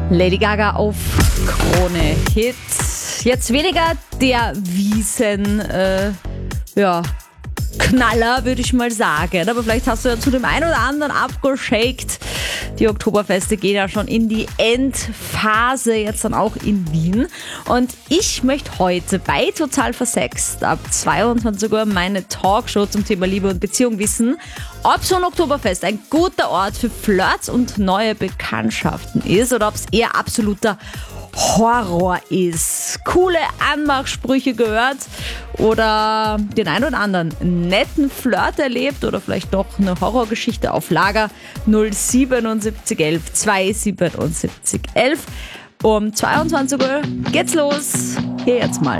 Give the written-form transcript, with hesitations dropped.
Lady Gaga auf Krone Hit. Jetzt weniger der Knaller, würde ich mal sagen. Aber vielleicht hast du ja zu dem einen oder anderen abgeschakt. Die Oktoberfeste gehen ja schon in die Endphase, jetzt dann auch in Wien. Und ich möchte heute bei Total Versext ab 22 Uhr meine Talkshow zum Thema Liebe und Beziehung wissen, ob so ein Oktoberfest ein guter Ort für Flirts und neue Bekanntschaften ist oder ob es eher absoluter Horror ist. Coole Anmachsprüche gehört oder den ein oder anderen netten Flirt erlebt oder vielleicht doch eine Horrorgeschichte auf Lager. 07711 27711. Um 22 Uhr geht's los. Hier jetzt mal